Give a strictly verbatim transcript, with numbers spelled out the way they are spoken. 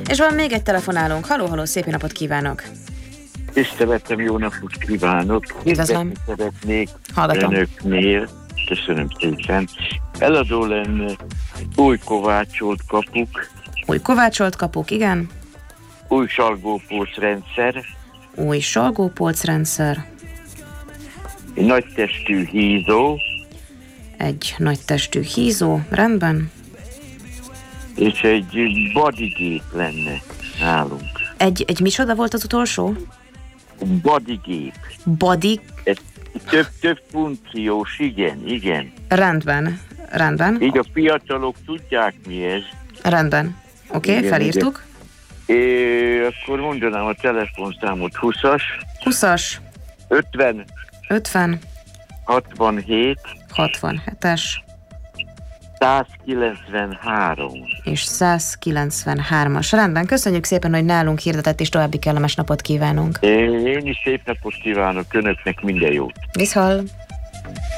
És van még egy telefonálónk. Halló, halló, szép napot kívánok! Tiszteletem, jó napot kívánok! Üdvözlöm! Szeretnék Hallgatom. önöknél, köszönöm szépen, eladó lenne új kovácsolt kapuk, Új kovácsolt kapuk, igen. új salgópolc rendszer, Új salgópolcrendszer, egy nagy testű hízó, egy nagy testű hízó, rendben. és egy bodygép lenne nálunk. Egy, egy micsoda volt az utolsó? Bodygép. Body, Ez több, több funkciós, igen, igen. rendben, rendben, Így a fiatalok tudják, mi ez. rendben. Oké, okay, Igen, felírtuk. É, akkor mondanám a telefonszámot: húszas, húszas, ötven, ötven, hatvanhét, hatvanhetes százkilencvenhárom. és százkilencvenhármas. Rendben, köszönjük szépen, hogy nálunk hirdetett, és további kellemes napot kívánunk. Én is szép napot kívánok önöknek, minden jót. Viszhall!